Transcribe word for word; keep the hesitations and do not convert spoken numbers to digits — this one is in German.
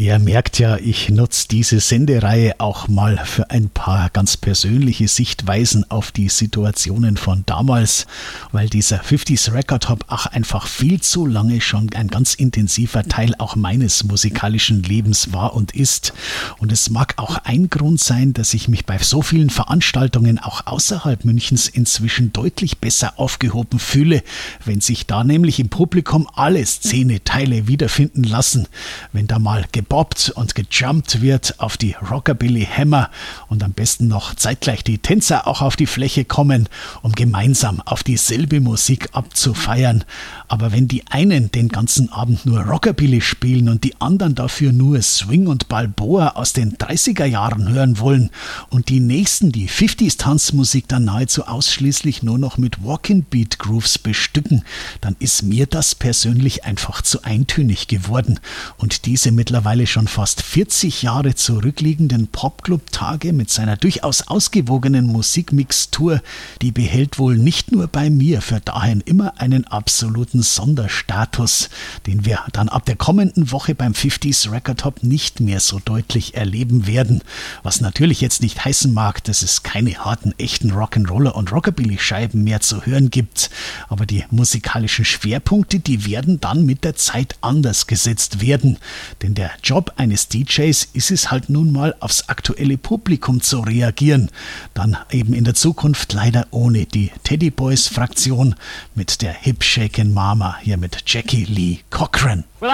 Ihr merkt ja, ich nutze diese Sendereihe auch mal für ein paar ganz persönliche Sichtweisen auf die Situationen von damals, weil dieser fünfziger Record Hop auch einfach viel zu lange schon ein ganz intensiver Teil auch meines musikalischen Lebens war und ist. Und es mag auch ein Grund sein, dass ich mich bei so vielen Veranstaltungen auch außerhalb Münchens inzwischen deutlich besser aufgehoben fühle, wenn sich da nämlich im Publikum alle Szeneteile wiederfinden lassen, wenn da mal gebobbt und gejumpt wird auf die Rockabilly Hammer und am besten noch zeitgleich die Tänzer auch auf die Fläche kommen, um gemeinsam auf dieselbe Musik abzufeiern. Aber wenn die einen den ganzen Abend nur Rockabilly spielen und die anderen dafür nur Swing und Balboa aus den dreißiger Jahren hören wollen und die nächsten die fünfziger Tanzmusik dann nahezu ausschließlich nur noch mit Walking Beat Grooves bestücken, dann ist mir das persönlich einfach zu eintönig geworden. Und diese mittlerweile schon fast vierzig Jahre zurückliegenden Popclub-Tage mit seiner durchaus ausgewogenen Musikmixtur, die behält wohl nicht nur bei mir für dahin immer einen absoluten Sonderstatus, den wir dann ab der kommenden Woche beim fünfziger Record Hop nicht mehr so deutlich erleben werden. Was natürlich jetzt nicht heißen mag, dass es keine harten, echten Rock'n'Roller und Rockabilly-Scheiben mehr zu hören gibt, aber die musikalischen Schwerpunkte, die werden dann mit der Zeit anders gesetzt werden. Denn der Job eines D Js ist es halt nun mal, aufs aktuelle Publikum zu reagieren. Dann eben in der Zukunft leider ohne die Teddy Boys Fraktion mit der Hip Shakin' Mama hier mit Jackie Lee Cochran.